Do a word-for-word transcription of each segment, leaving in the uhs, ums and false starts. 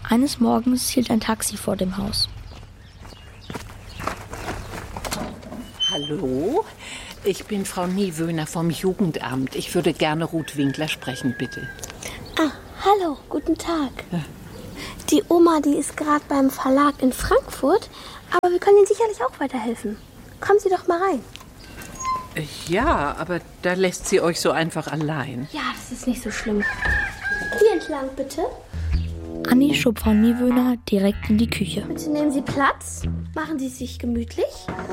Eines Morgens hielt ein Taxi vor dem Haus. Hallo, ich bin Frau Niewöhner vom Jugendamt. Ich würde gerne Ruth Winkler sprechen, bitte. Ah, hallo, guten Tag. Ja. Die Oma, die ist gerade beim Verlag in Frankfurt, aber wir können Ihnen sicherlich auch weiterhelfen. Kommen Sie doch mal rein. Ja, aber da lässt sie euch so einfach allein. Ja, das ist nicht so schlimm. Hier entlang, bitte. Anni schob Frau Niewöhner direkt in die Küche. Bitte nehmen Sie Platz. Machen Sie es sich gemütlich.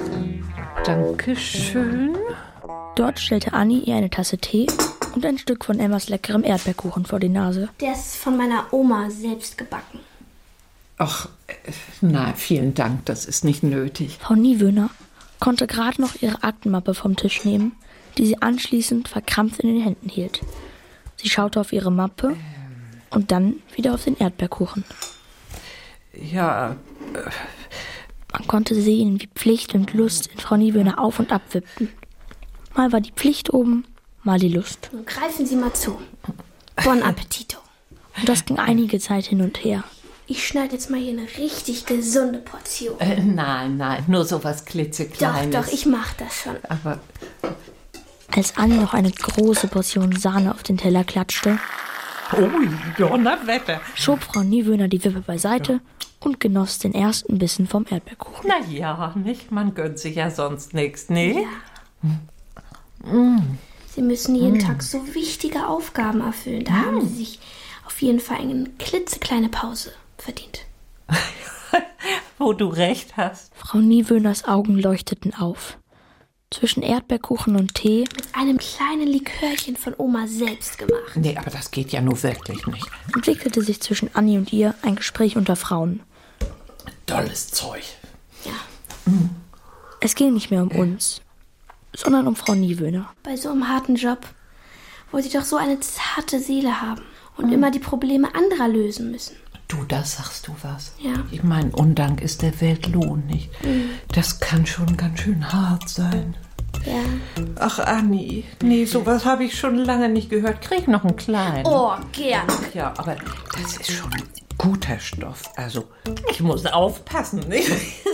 Dankeschön. Dort stellte Anni ihr eine Tasse Tee und ein Stück von Emmas leckerem Erdbeerkuchen vor die Nase. Der ist von meiner Oma selbst gebacken. Ach, na, vielen Dank, das ist nicht nötig. Frau Niewöhner konnte gerade noch ihre Aktenmappe vom Tisch nehmen, die sie anschließend verkrampft in den Händen hielt. Sie schaute auf ihre Mappe ähm. und dann wieder auf den Erdbeerkuchen. Ja. Äh. Man konnte sehen, wie Pflicht und Lust in Frau Niewöhner auf und ab wippten. Mal war die Pflicht oben, mal die Lust. Nun greifen Sie mal zu. Buon Appetito. Und das ging einige Zeit hin und her. Ich schneide jetzt mal hier eine richtig gesunde Portion. Äh, nein, nein, nur so was klitzekleines. Doch, doch, ich mach das schon. Aber als Anni noch eine große Portion Sahne auf den Teller klatschte, ui, Donnerwetter, schob Frau Niewöhner die Wippe beiseite und genoss den ersten Bissen vom Erdbeerkuchen. Na ja, nicht? Man gönnt sich ja sonst nichts, ne? Ja. Mm. Sie müssen jeden mm. Tag so wichtige Aufgaben erfüllen. Da mm. haben Sie sich auf jeden Fall eine klitzekleine Pause verdient. Wo du recht hast. Frau Niewöhners Augen leuchteten auf. Zwischen Erdbeerkuchen und Tee mit einem kleinen Likörchen von Oma selbst gemacht. Nee, aber das geht ja nur wirklich nicht. Entwickelte sich zwischen Anni und ihr ein Gespräch unter Frauen. Tolles Zeug. Ja. Mhm. Es ging nicht mehr um uns, sondern um Frau Niewöhner. Bei so einem harten Job, wo sie doch so eine zarte Seele haben und mhm. immer die Probleme anderer lösen müssen. Du, da sagst du was. Ja. Ich meine, Undank ist der Welt Lohn, nicht? Mhm. Das kann schon ganz schön hart sein. Ja. Ach, Anni, nee, sowas habe ich schon lange nicht gehört. Krieg noch einen kleinen. Oh, gern. Ja, aber das ist schon guter Stoff. Also, ich muss aufpassen, nicht?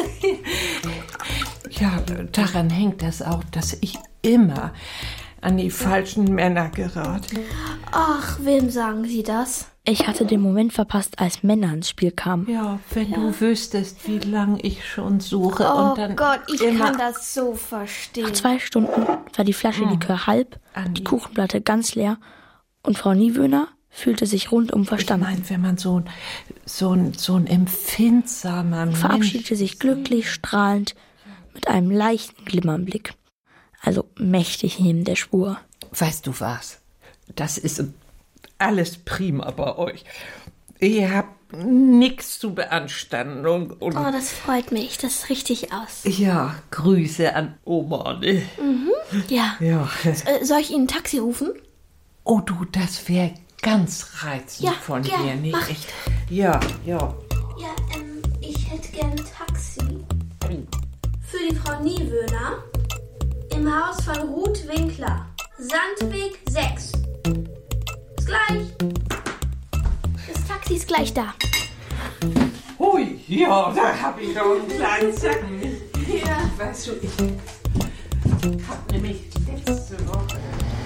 Ja, daran hängt das auch, dass ich immer an die falschen Männer gerate. Ach, wem sagen Sie das? Ich hatte den Moment verpasst, als Männer ins Spiel kamen. Ja, wenn ja. du wüsstest, wie lange ich schon suche. Oh und dann Gott, ich immer kann das so verstehen. Nach zwei Stunden war die Flasche Likör halb, Anni. Die Kuchenplatte ganz leer und Frau Niewöhner fühlte sich rundum verstanden. Ich meine, wenn man so ein, so ein, so ein empfindsamer Mensch... verabschiedete sich glücklich, strahlend, mit einem leichten Glimmer im Blick. Also mächtig neben der Spur. Weißt du was? Das ist alles prima bei euch. Ihr habt nichts zu beanstanden. Und, und oh, das freut mich. Das ist richtig aus. Ja, Grüße an Oma. Ne? Mhm, ja. ja. Soll ich Ihnen ein Taxi rufen? Oh du, das wäre ganz reizend ja, von gern, dir, nicht? Mach ich. Ja, ja. Ja, ähm, ich hätte gern ein Taxi. Für die Frau Niewöhner. Im Haus von Ruth Winkler. Sandweg sechs. Bis gleich. Das Taxi ist gleich da. Hui, ja, da habe ich doch einen kleinen Zacken. Ja. Weißt du, ich habe nämlich letzte Woche...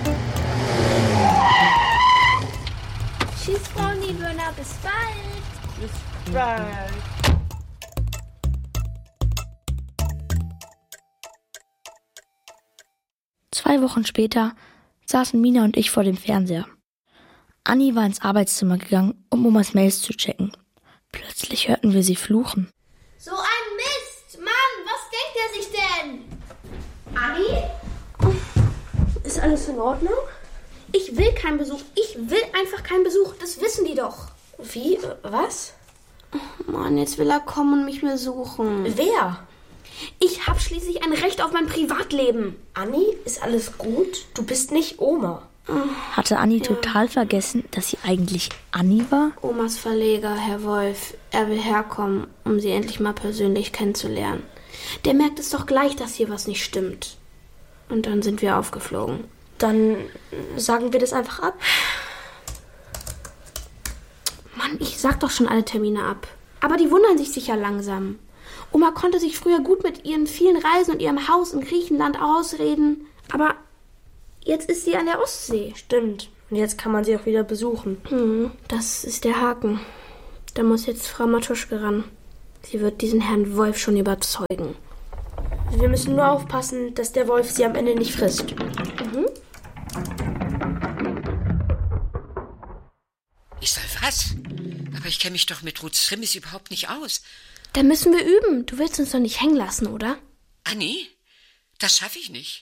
Tschüss, Frau Niewöhner, bis bald. Bis bald. Zwei Wochen später saßen Mina und ich vor dem Fernseher. Anni war ins Arbeitszimmer gegangen, um Omas Mails zu checken. Plötzlich hörten wir sie fluchen. So ein Mist! Mann, was denkt er sich denn? Anni? Ist alles in Ordnung? Ich will keinen Besuch. Ich will einfach keinen Besuch. Das wissen die doch. Wie? Was? Oh Mann, jetzt will er kommen und mich besuchen. Wer? Ich habe schließlich ein Recht auf mein Privatleben. Anni, ist alles gut? Du bist nicht Oma. Hatte Anni ja. total vergessen, dass sie eigentlich Anni war? Omas Verleger, Herr Wolf. Er will herkommen, um sie endlich mal persönlich kennenzulernen. Der merkt es doch gleich, dass hier was nicht stimmt. Und dann sind wir aufgeflogen. Dann sagen wir das einfach ab. Mann, ich sag doch schon alle Termine ab. Aber die wundern sich sicher langsam. Oma konnte sich früher gut mit ihren vielen Reisen und ihrem Haus in Griechenland ausreden. Aber jetzt ist sie an der Ostsee. Stimmt. Und jetzt kann man sie auch wieder besuchen. Hm, das ist der Haken. Da muss jetzt Frau Matuschke ran. Sie wird diesen Herrn Wolf schon überzeugen. Wir müssen nur aufpassen, dass der Wolf sie am Ende nicht frisst. Mhm. Ich soll was? Aber ich kenne mich doch mit Ruths Trimmis überhaupt nicht aus. Da müssen wir üben. Du willst uns doch nicht hängen lassen, oder? Anni, das schaffe ich nicht.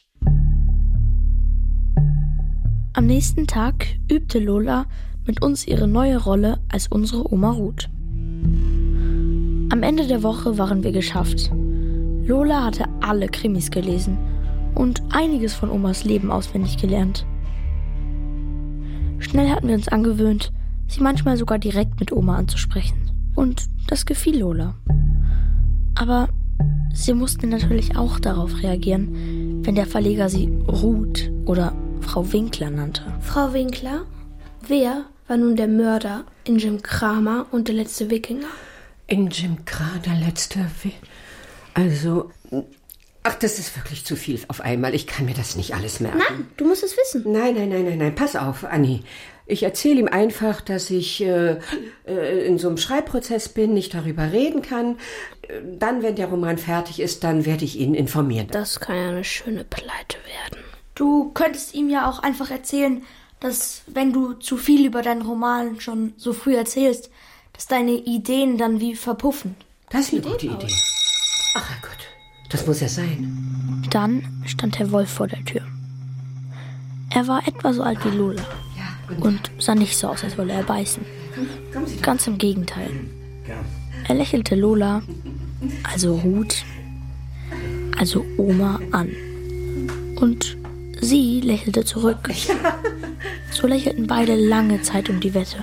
Am nächsten Tag übte Lola mit uns ihre neue Rolle als unsere Oma Ruth. Am Ende der Woche waren wir geschafft. Lola hatte alle Krimis gelesen und einiges von Omas Leben auswendig gelernt. Schnell hatten wir uns angewöhnt, sie manchmal sogar direkt mit Oma anzusprechen. Und das gefiel Lola. Aber sie musste natürlich auch darauf reagieren, wenn der Verleger sie Ruth oder Frau Winkler nannte. Frau Winkler? Wer war nun der Mörder in Jim Kramer und der letzte Wikinger? In Jim Kramer, der letzte Wikinger? Also, ach, das ist wirklich zu viel auf einmal. Ich kann mir das nicht alles merken. Nein, du musst es wissen. Nein, nein, nein, nein, nein. Pass auf, Anni. Ich erzähle ihm einfach, dass ich äh, äh, in so einem Schreibprozess bin, nicht darüber reden kann. Dann, wenn der Roman fertig ist, dann werde ich ihn informieren. Das kann ja eine schöne Pleite werden. Du könntest ihm ja auch einfach erzählen, dass wenn du zu viel über deinen Roman schon so früh erzählst, dass deine Ideen dann wie verpuffen. Das ist eine gute Idee. Ach Gott, das muss ja sein. Dann stand Herr Wolf vor der Tür. Er war etwa so alt wie Lola und sah nicht so aus, als wolle er beißen. Ganz im Gegenteil. Er lächelte Lola, also Ruth, also Oma an. Und sie lächelte zurück. So lächelten beide lange Zeit um die Wette.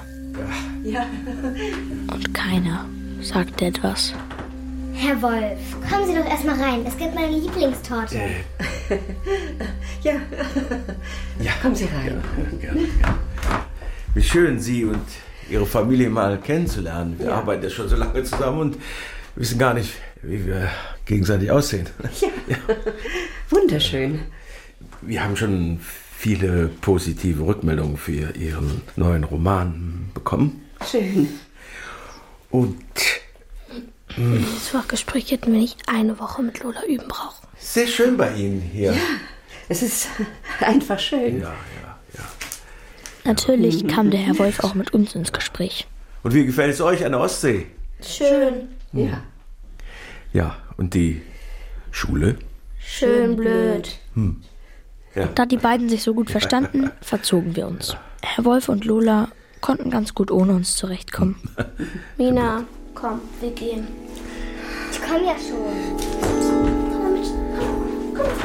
Und keiner sagte etwas. Herr Wolf, kommen Sie doch erstmal rein. Es gibt meine Lieblingstorte. Äh. Ja. Ja, kommen Sie rein. Ja, gerne, gerne. Wie schön, Sie und Ihre Familie mal kennenzulernen. Wir ja. arbeiten ja schon so lange zusammen und wissen gar nicht, wie wir gegenseitig aussehen. Ja, ja. Wunderschön. Wir haben schon viele positive Rückmeldungen für Ihren neuen Roman bekommen. Schön. Und dieses Fachgespräch hätten wir nicht eine Woche mit Lola üben brauchen. Sehr schön bei Ihnen hier. Ja, es ist einfach schön. Ja, ja, ja. Natürlich kam der Herr Wolf auch mit uns ins Gespräch. Und wie gefällt es euch an der Ostsee? Schön. Ja. Ja, und die Schule? Schön blöd. Hm. Ja. Da die beiden sich so gut verstanden, verzogen wir uns. Herr Wolf und Lola konnten ganz gut ohne uns zurechtkommen. Mina, komm, wir gehen. Ich komme ja schon. Komm mal mit. Komm, komm.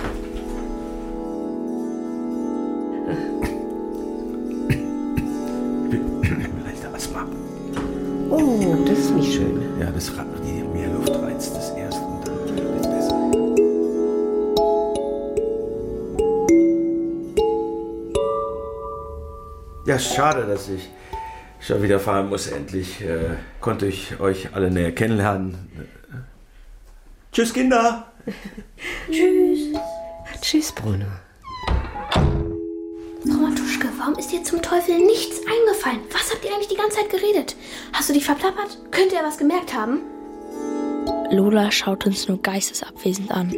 Vielleicht Asthma. Oh, das ist nicht schön. Ja, das die Meerluft reizt das erst und dann wird's besser. Ja, schade, dass ich schon wieder fahren muss. Endlich äh, konnte ich euch alle näher kennenlernen. Tschüss, Kinder! Tschüss. Tschüss, Bruno. Frau Matuschke, warum ist dir zum Teufel nichts eingefallen? Was habt ihr eigentlich die ganze Zeit geredet? Hast du dich verplappert? Könnte er was gemerkt haben? Lola schaut uns nur geistesabwesend an.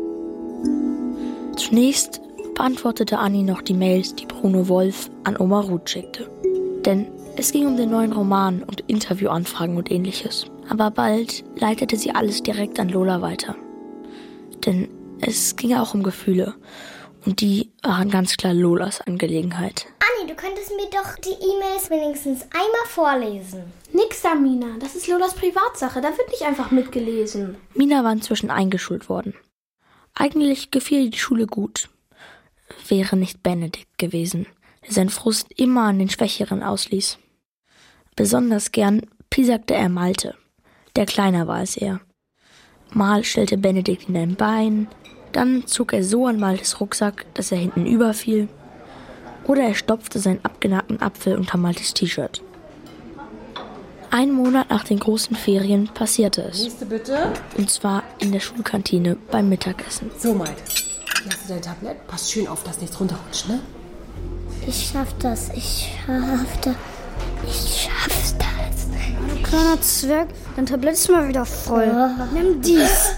Zunächst beantwortete Anni noch die Mails, die Bruno Wolf an Oma Ruth schickte. Denn es ging um den neuen Roman und Interviewanfragen und ähnliches. Aber bald leitete sie alles direkt an Lola weiter. Denn es ging auch um Gefühle. Und die waren ganz klar Lolas Angelegenheit. Anni, du könntest mir doch die E-Mails wenigstens einmal vorlesen. Nix da, Mina. Das ist Lolas Privatsache. Da wird nicht einfach mitgelesen. Mina war inzwischen eingeschult worden. Eigentlich gefiel ihr die Schule gut. Wäre nicht Benedikt gewesen, der seinen Frust immer an den Schwächeren ausließ. Besonders gern piesacke er Malte, der kleiner war als er. Mal stellte Benedikt ihn ein Bein, dann zog er so an Maltes Rucksack, dass er hinten überfiel. Oder er stopfte seinen abgenagten Apfel unter Maltes T-Shirt. Einen Monat nach den großen Ferien passierte es. Nächste bitte. Und zwar in der Schulkantine beim Mittagessen. So, Maid. Hier hast du dein Tablett. Pass schön auf, dass nichts runterrutscht, ne? Ich schaff das. Ich schaff das. Ich schaff's das. Du kleiner Zwerg, dein Tablett ist mal wieder voll. Oh. Nimm dies.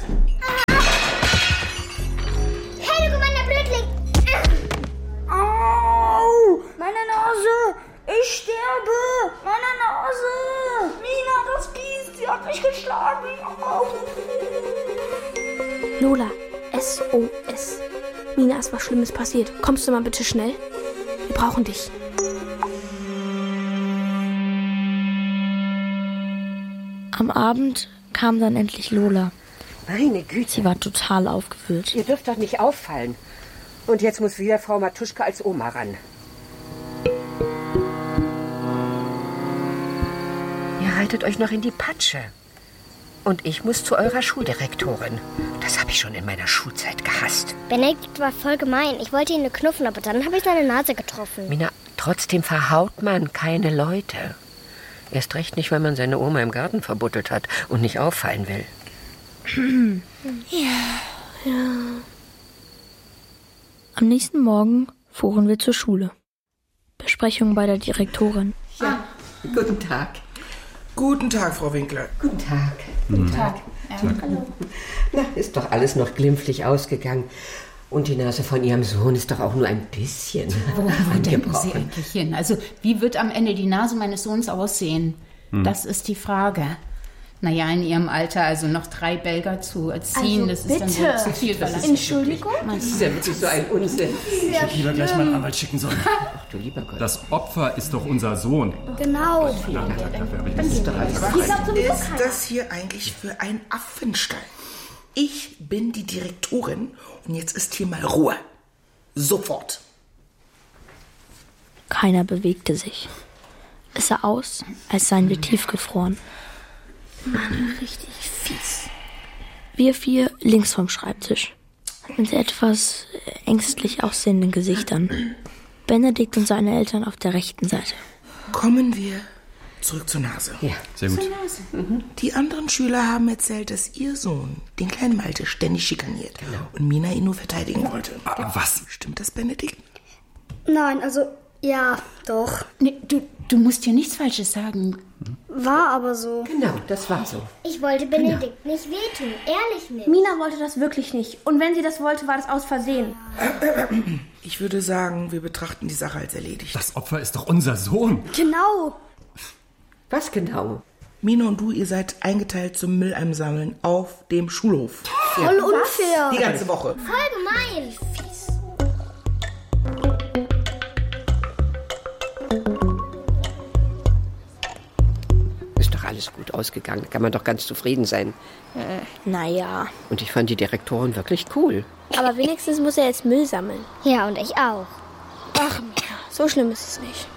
Hey, du gemeiner Blödling! Au! Meine Nase! Ich sterbe! Meine Nase! Mina, das Biest, sie hat mich geschlagen! Au. Lola, S O S. Mina, ist was Schlimmes passiert. Kommst du mal bitte schnell? Wir brauchen dich. Am Abend kam dann endlich Lola. Meine Güte. Sie war total aufgewühlt. Ihr dürft doch nicht auffallen. Und jetzt muss wieder Frau Matuschka als Oma ran. Ihr reitet euch noch in die Patsche. Und ich muss zu eurer Schuldirektorin. Das habe ich schon in meiner Schulzeit gehasst. Benedikt war voll gemein. Ich wollte ihn nur knuffen, aber dann habe ich seine Nase getroffen. Mina, trotzdem verhaut man keine Leute. Erst recht nicht, wenn man seine Oma im Garten verbuddelt hat und nicht auffallen will. Ja, ja. Am nächsten Morgen fuhren wir zur Schule. Besprechung bei der Direktorin. Ja, guten Tag. Guten Tag, Frau Winkler. Guten Tag. Guten Tag. Ähm, Hallo. Na, ist doch alles noch glimpflich ausgegangen. Und die Nase von Ihrem Sohn ist doch auch nur ein bisschen Wo denken Sie eigentlich hin? Also, wie wird am Ende die Nase meines Sohns aussehen? Hm. Das ist die Frage. Naja, in Ihrem Alter also noch drei Belger zu erziehen, also das ist bitte. dann wohl zu viel verlangt. Entschuldigung? Das ist ja wirklich so ein Unsinn. Ich hätte lieber gleich meinen Anwalt schicken sollen. Ach du lieber Gott. Das Opfer ist doch unser Sohn. Genau. Was ist das hier eigentlich für ein Affenstall? Ich bin die Direktorin und jetzt ist hier mal Ruhe. Sofort. Keiner bewegte sich. Es sah aus, als seien wir tiefgefroren. Mann, richtig fies. Wir vier links vom Schreibtisch. Mit etwas ängstlich aussehenden Gesichtern. Benedikt und seine Eltern auf der rechten Seite. Kommen wir zurück zur Nase. Ja, sehr gut. Mhm. Die anderen Schüler haben erzählt, dass ihr Sohn den kleinen Malte ständig schikaniert. Genau. Und Mina ihn nur verteidigen wollte. Ah, was? Stimmt das, Benedikt? Nein, also, ja, doch. Nee, du, du musst hier nichts Falsches sagen. War aber so. Genau, das war so. Ich wollte Benedikt genau. nicht wehtun, ehrlich nicht. Mina wollte das wirklich nicht. Und wenn sie das wollte, war das aus Versehen. Ich würde sagen, wir betrachten die Sache als erledigt. Das Opfer ist doch unser Sohn. Genau. Was genau? Mina und du, ihr seid eingeteilt zum Mülleimer-Sammeln auf dem Schulhof. Voll ja. unfair. Die ganze Woche. Voll gemein. Fies. Ist doch alles gut ausgegangen. Da kann man doch ganz zufrieden sein. Äh, naja. Und ich fand die Direktorin wirklich cool. Aber wenigstens muss er jetzt Müll sammeln. Ja, und ich auch. Ach, Mina, so schlimm ist es nicht.